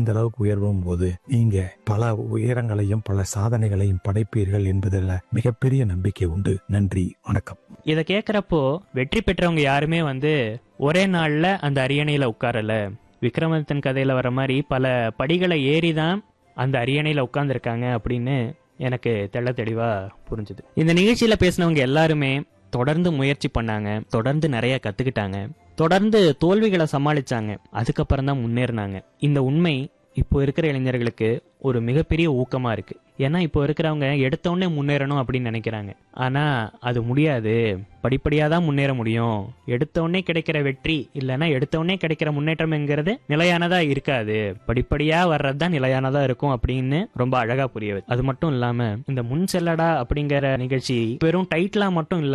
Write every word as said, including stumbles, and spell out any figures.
இந்த அளவுக்கு உயரும் போது நீங்க பல உயரங்களையும் பல சாதனைகளையும் படைப்பீர்கள் என்பதில் மிகப்பெரிய நம்பிக்கை உண்டு. நன்றி, வணக்கம். இதை கேட்குறப்போ வெற்றி பெற்றவங்க யாருமே வந்து ஒரே நாள்ல அந்த அரியணையில உட்காரல. விக்ரமாதித்தன் கதையில வர மாதிரி பல படிகளை ஏறி தான் அந்த அரியணையில உட்கார்ந்துருக்காங்க அப்படின்னு எனக்கு தெள்ள தெளிவா புரிஞ்சுது. இந்த நிகழ்ச்சியில பேசினவங்க எல்லாருமே தொடர்ந்து முயற்சி பண்ணாங்க, தொடர்ந்து நிறைய கத்துக்கிட்டாங்க, தொடர்ந்து தோல்விகளை சமாளிச்சாங்க, அதுக்கப்புறம் தான் முன்னேறினாங்க. இந்த உண்மை இப்போ இருக்கிற இளைஞர்களுக்கு ஒரு மிகப்பெரிய ஊக்கமா இருக்கு. ஏன்னா இப்போ இருக்கிறவங்க எடுத்தோடனே முன்னேறணும் அப்படின்னு நினைக்கிறாங்க. ஆனா அது முடியாது, படிப்படியா தான் முன்னேற முடியும். எடுத்தோடனே கிடைக்கிற வெற்றி இல்லைன்னா எடுத்தோடனே கிடைக்கிற முன்னேற்றம்ங்கிறது நிலையானதா இருக்காது, படிப்படியா வர்றதுதான் நிலையானதா இருக்கும் அப்படின்னு ரொம்ப அழகா புரியுது. அது மட்டும் இல்லாம இந்த முன் செல்லடா அப்படிங்கிற நிகழ்ச்சி வெறும் டைட்டிலா மட்டும் இல்ல,